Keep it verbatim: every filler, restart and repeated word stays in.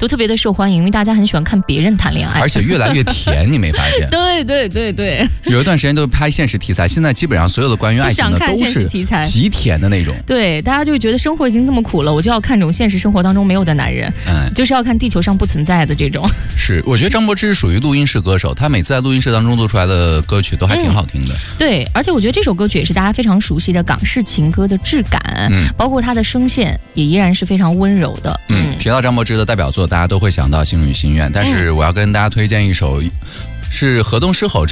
都特别的受欢迎，因为大家很喜欢看别人谈恋爱， 而且越来越甜，你没发现？ 对对对对， 有一段时间都拍现实题材，现在基本上所有的关于爱情的都是极甜的那种。 对，大家就觉得生活已经这么苦了，我就要看这种现实生活当中没有的男人，嗯，就是要看地球上不存在的这种。 是，我觉得张柏芝是属于录音室歌手，他每次在录音室当中录出来的歌曲都还挺好听的。 嗯、对，而且我觉得这首歌曲也是大家非常熟悉的港式情歌的质感，嗯，包括他的声线也依然是非常温柔的。 嗯，提到张柏芝的代表作，大家都会想到《星语心愿》，但是我要跟大家推荐一首是河东狮吼。